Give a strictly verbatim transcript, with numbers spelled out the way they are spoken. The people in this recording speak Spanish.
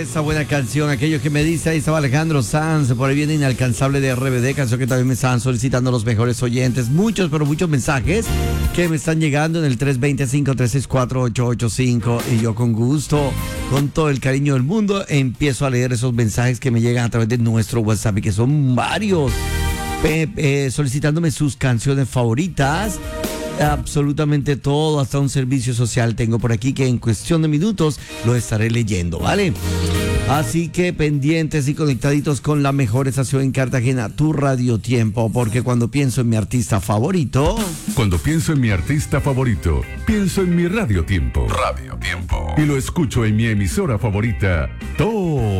esa buena canción, aquello que me dice, ahí estaba Alejandro Sanz, por ahí viene Inalcanzable de R B D, canción que también me estaban solicitando los mejores oyentes, muchos, pero muchos mensajes que me están llegando en el tres dos cero, cinco tres seis cuatro, ocho ocho cinco, y yo con gusto, con todo el cariño del mundo, empiezo a leer esos mensajes que me llegan a través de nuestro WhatsApp, y que son varios, eh, eh, solicitándome sus canciones favoritas. Absolutamente todo, hasta un servicio social tengo por aquí que en cuestión de minutos lo estaré leyendo, ¿vale? Así que pendientes y conectaditos con la mejor estación en Cartagena, tu Radio Tiempo, porque cuando pienso en mi artista favorito... Cuando pienso en mi artista favorito, pienso en mi Radio Tiempo. Radio Tiempo. Y lo escucho en mi emisora favorita, todo.